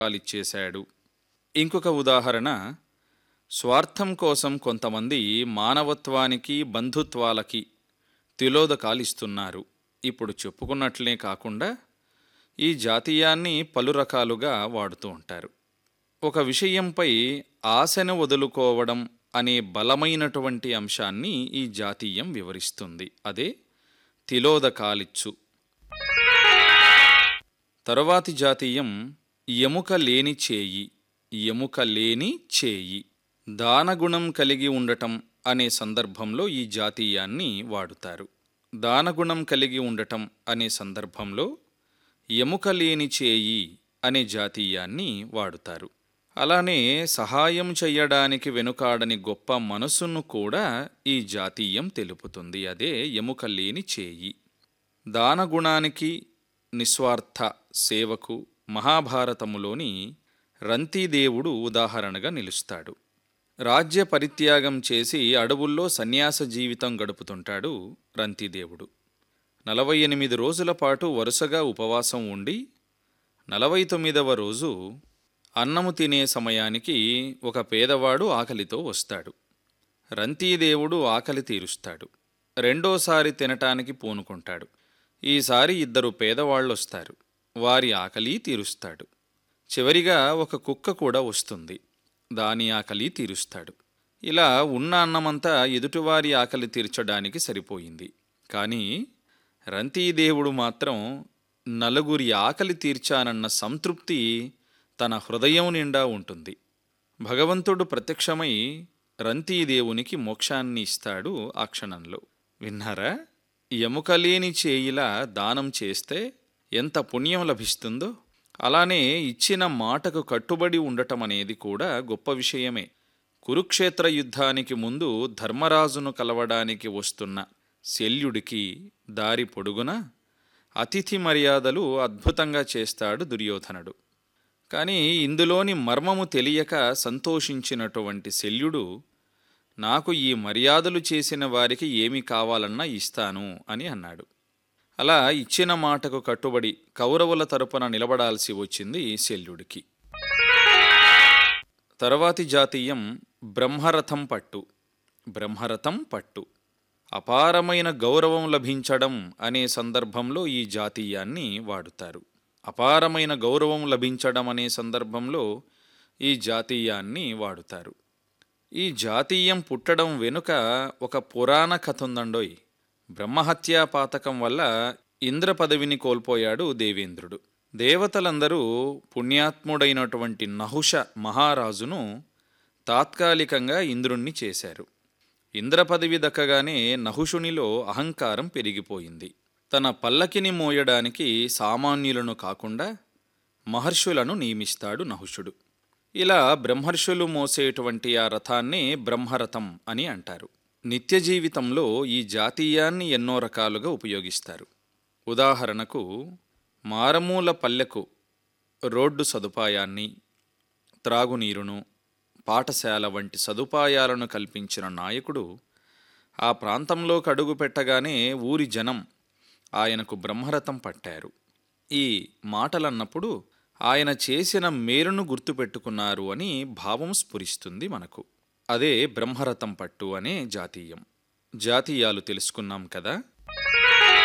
ఇచ్చేశాడు. ఇంకొక ఉదాహరణ, స్వార్థం కోసం కొంతమంది మానవత్వానికి బంధుత్వాలకి తిలోదకాలిస్తున్నారు. ఇప్పుడు చెప్పుకున్నట్లే కాకుండా ఈ జాతీయాన్ని పలు రకాలుగా వాడుతూ ఉంటారు. ఒక విషయంపై ఆశను వదులుకోవడం అనే బలమైనటువంటి అంశాన్ని ఈ జాతీయం వివరిస్తుంది. అదే తిలోదకాలిచ్చు. తరువాతి జాతీయం ఎముక లేని చేయి. ఎముక లేని చేయి దానగుణం కలిగి ఉండటం అనే సందర్భంలో ఈ జాతీయాన్ని వాడుతారు. దానగుణం కలిగి ఉండటం అనే సందర్భంలో ఎముక లేని చేయి అనే జాతీయాన్ని వాడుతారు. అలానే సహాయం చెయ్యడానికి వెనుకాడని గొప్ప మనసును కూడా ఈ జాతీయం తెలుపుతుంది. అదే ఎముక లేని చేయి. దానగుణానికి నిస్వార్థ సేవకు మహాభారతములోని రంతిదేవుడు ఉదాహరణగా నిలుస్తాడు. రాజ్య పరిత్యాగం చేసి అడవుల్లో సన్యాస జీవితం గడుపుతుంటాడు రంతిదేవుడు. 48 రోజుల పాటు వరుసగా ఉపవాసం ఉండి 49వ రోజు అన్నము తినే సమయానికి ఒక పేదవాడు ఆకలితో వస్తాడు. రంతిదేవుడు ఆకలి తీరుస్తాడు. రెండోసారి తినటానికి పూనుకుంటాడు. ఈసారి 2 పేదవాళ్ళొస్తారు. వారి ఆకలి తీరుస్తాడు. చివరిగా ఒక కుక్క కూడా వస్తుంది. దాని ఆకలి తీరుస్తాడు. ఇలా ఉన్న అన్నమంతా ఎదుటివారి ఆకలి తీర్చడానికి సరిపోయింది. కానీ రంతిదేవుడు మాత్రం నలుగురి ఆకలి తీర్చానన్న సంతృప్తి తన హృదయం నిండా ఉంటుంది. భగవంతుడు ప్రత్యక్షమై రంతిదేవునికి మోక్షాన్ని ఇస్తాడు ఆ క్షణంలో. విన్నారా? ఎముకలేని చేయిలా దానం చేస్తే ఎంత పుణ్యం లభిస్తుందో. అలానే ఇచ్చిన మాటకు కట్టుబడి ఉండటం అనేది కూడా గొప్ప విషయమే. కురుక్షేత్ర యుద్ధానికి ముందు ధర్మరాజును కలవడానికి వస్తున్న శల్యుడికి దారి పొడుగున అతిథి మర్యాదలు అద్భుతంగా చేస్తాడు దుర్యోధనుడు. కానీ ఇందులోని మర్మము తెలియక సంతోషించినటువంటి శల్యుడు, నాకు ఈ మర్యాదలు చేసిన వారికి ఏమి కావాలన్నా ఇస్తాను అని అన్నాడు. అలా ఇచ్చిన మాటకు కట్టుబడి కౌరవుల తరపున నిలబడాల్సి వచ్చింది శల్యుడికి. తరువాతి జాతీయం బ్రహ్మరథం పట్టు. బ్రహ్మరథం పట్టు అపారమైన గౌరవం లభించడం అనే సందర్భంలో ఈ జాతీయాన్ని వాడుతారు. అపారమైన గౌరవం లభించడం అనే సందర్భంలో ఈ జాతీయాన్ని వాడుతారు. ఈ జాతీయం పుట్టడం వెనుక ఒక పురాణ కథ ఉందండోయ్. బ్రహ్మహత్యా పాతకం వల్ల ఇంద్ర పదవిని కోల్పోయాడు దేవేంద్రుడు. దేవతలందరూ పుణ్యాత్ముడైనటువంటి నహుష మహారాజును తాత్కాలికంగా ఇంద్రుణ్ణి చేశారు. ఇంద్ర పదవి దక్కగానే నహుషునిలో అహంకారం పెరిగిపోయింది. తన పల్లకిని మోయడానికి సామాన్యులను కాకుండా మహర్షులను నియమిస్తాడు నహుషుడు. ఇలా బ్రహ్మర్షులు మోసేటువంటి ఆ రథాన్నే బ్రహ్మరథం అని అంటారు. నిత్య జీవితంలో ఈ జాతీయాన్ని ఎన్నో రకాలుగా ఉపయోగిస్తారు. ఉదాహరణకు, మారమూల పల్లెకు రోడ్డు సదుపాయాన్ని, త్రాగునీరును, పాఠశాల వంటి సదుపాయాలను కల్పించిన నాయకుడు ఆ ప్రాంతంలోకి అడుగు పెట్టగానే ఊరి జనం ఆయనకు బ్రహ్మరథం పట్టారు. ఈ మాటలన్నప్పుడు ఆయన చేసిన మేలును గుర్తుపెట్టుకున్నారు అని భావం స్ఫురిస్తుంది మనకు. అదే బ్రహ్మరథం పట్టు అనే జాతీయం. జాతీయాలు తెలుసుకున్నాం కదా.